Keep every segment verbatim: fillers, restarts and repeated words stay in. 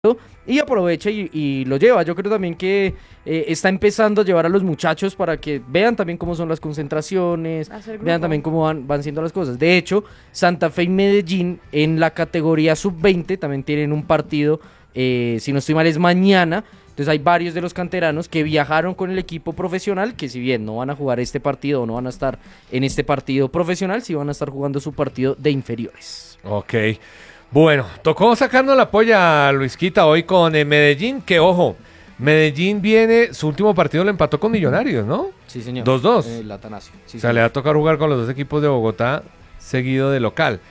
y aprovecha y, y lo lleva. Yo creo también que eh, está empezando a llevar a los muchachos para que vean también cómo son las concentraciones, vean también cómo van, van siendo las cosas. De hecho, Santa Fe y Medellín en la categoría sub veinte también tienen un partido, eh, si no estoy mal es mañana. Entonces hay varios de los canteranos que viajaron con el equipo profesional, que si bien no van a jugar este partido o no van a estar en este partido profesional, sí van a estar jugando su partido de inferiores. Ok. Bueno, tocó sacarnos la polla, Luisquita, hoy con eh, Medellín, que ojo, Medellín viene, su último partido lo empató con Millonarios, ¿no? Sí, señor. dos dos. El Atanasio. Sí, o sea, señor. le va a tocar jugar con los dos equipos de Bogotá, seguido de local.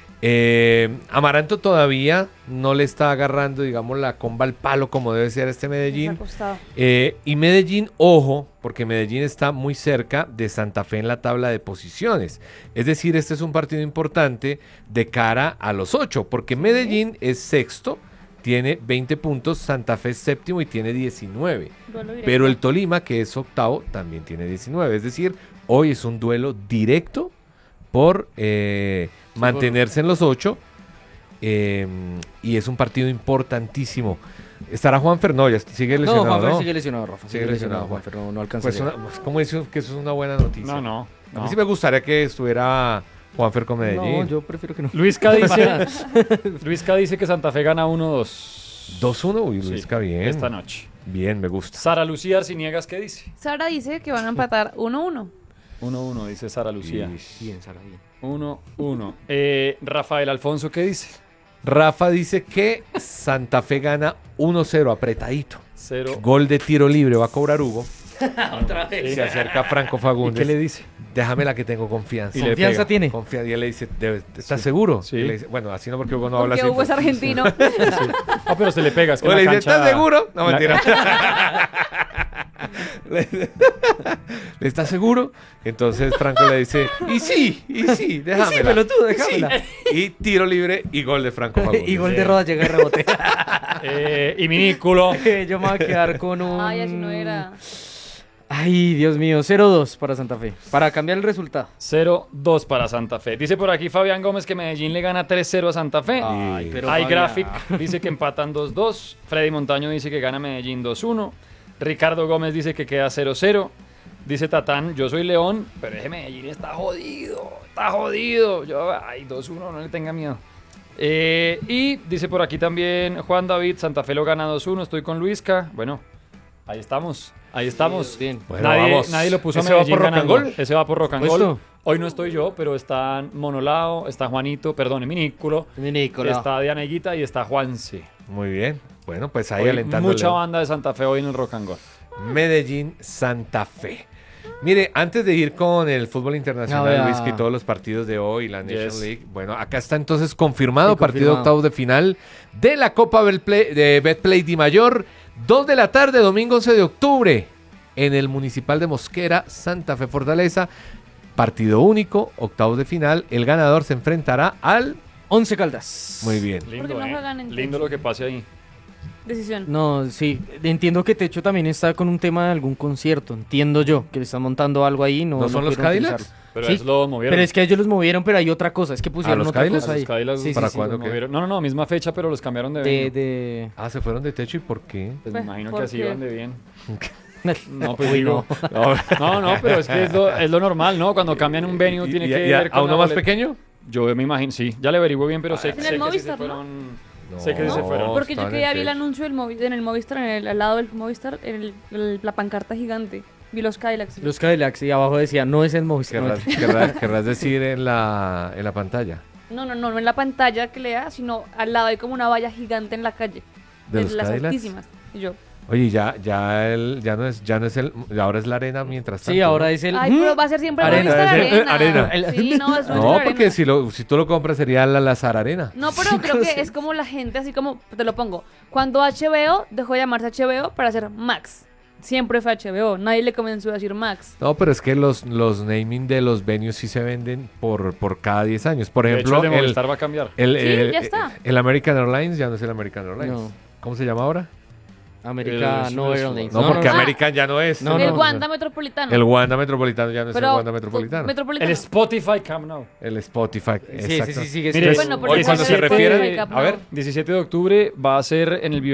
Eh, Amaranto todavía no le está agarrando, digamos, la comba al palo como debe ser este Medellín. Eh, y Medellín, ojo, porque Medellín está muy cerca de Santa Fe en la tabla de posiciones. Es decir, este es un partido importante de cara a los ocho, porque Medellín es sexto, tiene veinte puntos, Santa Fe es séptimo y tiene diecinueve. Pero el Tolima, que es octavo, también tiene diecinueve. Es decir, hoy es un duelo directo por eh, sí, mantenerse bueno. en los ocho eh, y es un partido importantísimo. ¿Estará Juanfer? No, ya sigue lesionado, No, Juanfer ¿no? sigue lesionado, Rafa. Sigue, sigue lesionado, Juanfer. Juanfer, no, no alcanza. Pues, una, pues ¿cómo dice que eso es una buena noticia? No, no. A mí no. sí me gustaría que estuviera Juanfer con Medellín. No, yo prefiero que no. Luisca dice, Luisca dice que Santa Fe gana uno dos. dos uno, uy, Luisca, sí, bien. Esta noche. Bien, me gusta. Sara Lucía Arciniegas, ¿qué dice? Sara dice que van a empatar uno uno. uno uno, dice Sara Lucía. Bien, Sara, bien. uno uno. Eh, Rafael Alfonso, ¿qué dice? Rafa dice que Santa Fe gana uno cero, apretadito. Cero. Gol de tiro libre, va a cobrar Hugo. Otra vez. Se acerca Franco Fagundes. ¿Y qué le dice? Déjame la que tengo confianza. ¿Y ¿Confianza pega. tiene? Confianza. Y él le dice, ¿estás sí. seguro? Sí. Y le dice, bueno, así no porque Hugo no habla porque así. Hugo es argentino. Sí. Ah, pero se le pega. Es que o la le dice, cancha... ¿estás seguro? No, la... mentira. ¿Le estás seguro? Entonces Franco le dice, y sí, y sí, déjamela. Sí, pelotudo, déjamela. Sí. Y tiro libre y gol de Franco Fagundes. Y gol de Roda, llega y rebote. eh, y minículo. Yo me voy a quedar con un... Ay, así no era. Ay, Dios mío, cero dos para Santa Fe. Para cambiar el resultado. cero dos para Santa Fe. Dice por aquí Fabián Gómez que Medellín le gana tres cero a Santa Fe. Ay, pero Hay Fabián. Graphic, dice que empatan dos dos. Freddy Montaño dice que gana Medellín dos uno. Ricardo Gómez dice que queda cero cero. Dice Tatán, yo soy León, pero ese Medellín está jodido. Está jodido. Yo, ay, dos uno, no le tenga miedo. Eh, y dice por aquí también Juan David, Santa Fe lo gana dos uno. Estoy con Luisca. Bueno, ahí estamos. Ahí estamos. Sí, bien. Bueno, nadie, vamos. nadie lo puso a ¿Ese va Medellín por ganando. Rock and Roll? Ese va por Rock and ¿Puesto? Roll. Hoy no estoy yo, pero están Monolao, está Juanito, perdón, Minículo, Minículo. está Dianeguita y está Juanse. Muy bien. Bueno, pues ahí Hoy alentando. mucha banda de Santa Fe hoy en el Rock and Roll. Medellín, Santa Fe. Mire, antes de ir con el fútbol internacional, No, Luis, que todos los partidos de hoy, la Nation Yes. League, bueno, acá está entonces confirmado, Sí, partido confirmado. octavos de final de la Copa Betplay, de Betplay Di Mayor, dos de la tarde, domingo once de octubre, en el Municipal de Mosquera, Santa Fe Fortaleza, partido único, octavos de final, el ganador se enfrentará al... Once Caldas. Muy bien. Lindo, no eh. juegan en Lindo techo? lo que pase ahí. Decisión. No, sí, entiendo que Techo también está con un tema de algún concierto, entiendo yo, que le están montando algo ahí. ¿No, ¿No son los pudieron Cadillacs? utilizarlo. Pero Sí, eso lo movieron. Pero es que ellos los movieron, pero hay otra cosa, es que pusieron los otra Cadillacs? cosa Los ahí. Cadillacs, Sí, sí, ¿para sí, cuándo? lo qué? movieron. No, no, no, misma fecha, pero los cambiaron de De, venue. de... Ah, se fueron de Techo, ¿y por qué? Pues me Pues, imagino ¿por que así qué? van de bien. No, pues Uy, digo. no. No, no, pero es que es lo, es lo normal, ¿no? Cuando cambian un venue ¿Y- tiene y- que y a- ver ¿A con uno la más boleta. pequeño? Yo me imagino, sí. Ya le averiguo bien, pero sé, en sé el que sí se Movistar, ¿no? fueron... No, Sé que sí se fueron. Porque yo estaban que en ya vi el Techo. anuncio del Movi- en el Movistar, en el, al lado del Movistar, en el, el- la pancarta gigante. Vi los Cadillacs. Los Cadillacs, y abajo decía, no es el Movistar. no Querrás, es- querrás- querrás decir en la, en la pantalla. No, no, no, no en la pantalla que lea, sino al lado hay como una valla gigante en la calle. ¿De los las Cadillacs? altísimas. Y yo, Oye, ya, ya, el, ya no es, ya no es el, ahora es la arena mientras tanto. Sí, ahora es el... ay, pero va a ser siempre Arena, Movistar debe ser- Arena. arena. Sí, no, es No, Movistar porque Arena. si, lo, si tú lo compras sería la Lazar Arena. No, pero creo que es como la gente, así como, te lo pongo, cuando H B O dejó de llamarse H B O para ser Max. Siempre fue H B O, nadie le comenzó a decir Max. No, pero es que los, los naming de los venues sí se venden por, por cada diez años. Por De ejemplo, hecho, el de el, Movistar va a cambiar. el, Sí, el- ya está. el American Airlines ya no es el American Airlines. No. ¿Cómo se llama ahora? América El- no el- era donde- No, porque no. American ya no es. No, el no, Wanda Metropolitano. El Wanda Metropolitano ya no es Pero, el Wanda Metropolitano. Metropolitano. El Spotify Camp Nou. El Spotify. Sí, sí, exacto. sí, sigue Mire, siendo- Bueno, pero Hoy el cuando se Spotify refieren, Camp a ver, Nou. diecisiete de octubre va a ser en el